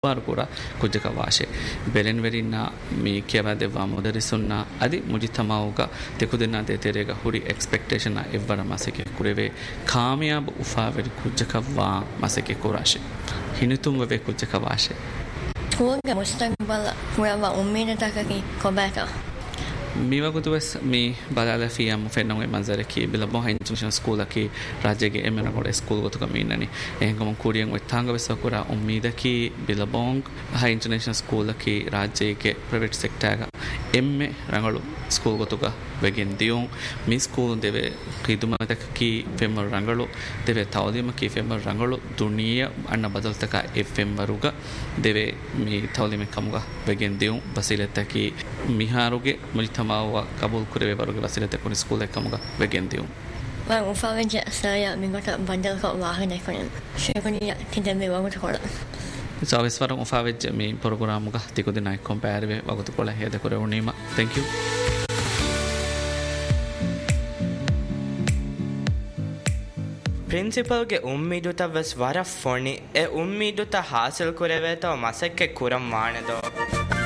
వారు కూడా కుజ్జక వాషే బెలెన్ వెరిన్న మీ కియవదెవ్వ మొదరిసున్న అది ముజితమావుగా తెకుదిన్న తెతెరేగా ಹುಡಿ ಎಕ್ಸ್ಪೆಕ್ಟೇಷನ್ ಎವ್ವರ ಮಸಕೆ ಕುರೆವೆ ಕಾಮಯಾಬ್ ಉಫಾವೆರಿ ಕುಜ್ಜಕ ವಾ ಮಸಕೆ ಕುರಾಶೆ ಹಿನಿತುಂಬವೆ ಕುಜ್ಜಕ ವಾಶೆ ಹೋಗ ಮುಸ್ತಕ್ಬಲ ಹುರವ ಉಮ್ಮೀದತಕಿ ಕೊಬಾತ මීවගුතුවස් මේ බලාලෆියම් ෆෙන්නගේ මන්සරකි බිලබෝ ඉන්ටර්නැෂනල් ස්කූලකි රාජ්‍යගේ එමනකොට ස්කූල් ගොතක මින්නනි එහෙන්කම කුරියන් ඔත්තාංග වෙසකුරා උම්මීදකි බිලබෝන් හයි ඉන්ටර්නැෂනල් ස්කූලකි රාජ්‍යයේ ප්‍රයිවට් සෙක්ටර් එම්මෙ රංගලු ස්කූල් ගොතක වෙගෙන් දියොන් මේ ස්කූල් දෙවේ කිදුමතකි ෆෙම්මර් රංගලු දෙවේ තවදීමකි ෆෙම්මර් රංගලු දුනිය අන්න බදල්තක එෆ්එම් වරුග දෙවේ මේ තවදීම කමුග වෙගෙන් දියොන් බසිලතකි මිහාරුගේ මුලිතමාව කබුල් කුරේ වරුගේ බසිලතක ස්කූල් එකමුග වෙගෙන් දියොන් වා උෆාවෙජ සාය මිගත බන්දල්ක වාහනේ කොන ෂේකනිය තිදෙමෙ වගුත කොළ සාවිස්වරම් උෆාවෙජ මේ ප්‍රෝග්‍රෑම් එක තිකුදිනයි කම්පෑර් වේ වගුත කොළ හේද කුරේ උනීම thank you ಪ್ರಿನ್ಸಿಪಲ್ಗೆ ಉಮ್ಮೀದುತ ವಸ್ ವರ ಫೊಣಿ ಎ ಉಮ್ಮೀದುತ ಹಾಸಿಲ್ ಕುರೆವೇತೋ ಮಸಕ್ಕೆ ಕುರಂ ಮಾಣೆದೋ